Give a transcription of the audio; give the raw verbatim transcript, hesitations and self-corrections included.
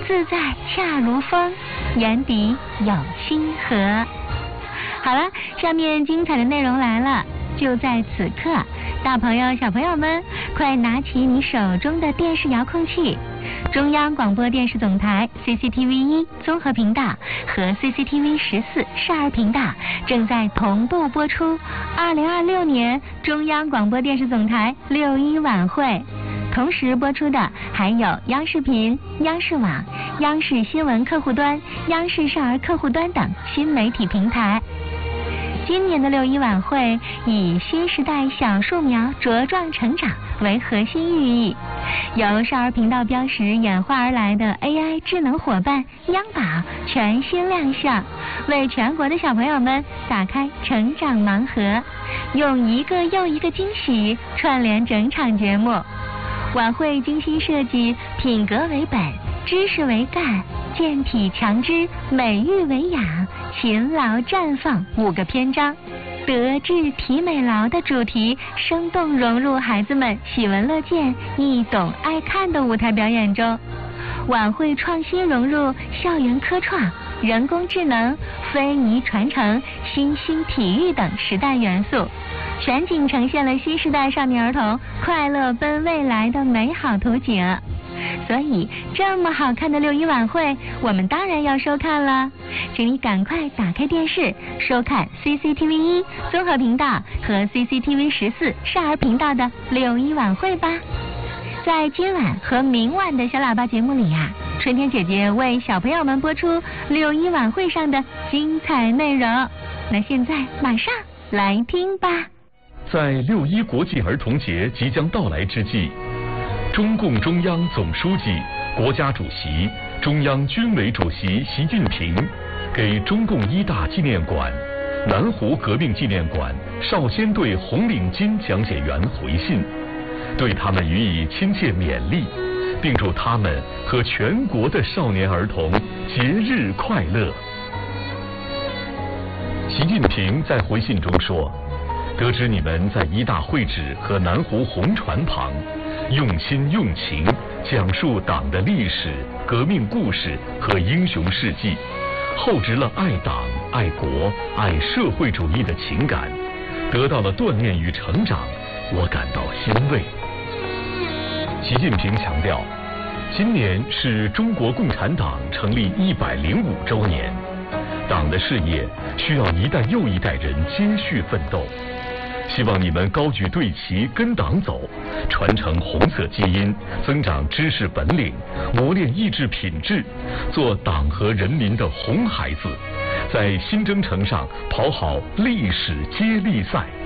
自在恰如风，眼底有星河。好了，下面精彩的内容来了，就在此刻，大朋友小朋友们，快拿起你手中的电视遥控器，中央广播电视总台 C C T V 一综合频道和 C C T V 十四少儿频道正在同步播出二零二六年中央广播电视总台六一晚会，同时播出的还有央视频、央视网、央视新闻客户端、央视少儿客户端等新媒体平台。今年的六一晚会以新时代小树苗茁壮成长为核心寓意，由少儿频道标识演化而来的 A I 智能伙伴央宝全新亮相，为全国的小朋友们打开成长盲盒，用一个又一个惊喜串联整场节目。晚会精心设计，品格为本，知识为干，健体强肢，美育为养，勤劳绽放五个篇章，德智体美劳的主题生动融入孩子们喜闻乐见、易懂爱看的舞台表演中。晚会创新融入校园科创、人工智能、非遗传承、新兴体育等时代元素，全景呈现了新时代少年儿童快乐奔未来的美好图景。所以这么好看的六一晚会，我们当然要收看了，请你赶快打开电视收看 C C T V 一综合频道和 C C T V 十四少儿频道的六一晚会吧。在今晚和明晚的小喇叭节目里啊，春天姐姐为小朋友们播出六一晚会上的精彩内容，那现在马上来听吧。 在六一国际儿童节即将到来之际，中共中央总书记、国家主席、中央军委主席习近平给中共一大纪念馆、南湖革命纪念馆少先队红领巾讲解员回信，对他们予以亲切勉励，并祝他们和全国的少年儿童节日快乐。习近平在回信中说，得知你们在一大会址和南湖红船旁用心用情讲述党的历史、革命故事和英雄事迹，厚植了爱党、爱国、爱社会主义的情感，得到了锻炼与成长，我感到欣慰。习近平强调，今年是中国共产党成立一百零五周年，党的事业需要一代又一代人接续奋斗。希望你们高举队旗跟党走，传承红色基因，增长知识本领，磨练意志品质，做党和人民的红孩子，在新征程上跑好历史接力赛。